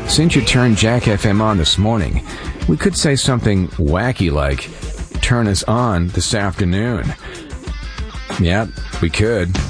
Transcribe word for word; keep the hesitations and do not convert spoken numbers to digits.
Since you turned Jack F M on this morning, we could say something wacky like, turn us on this afternoon. Yeah, we could.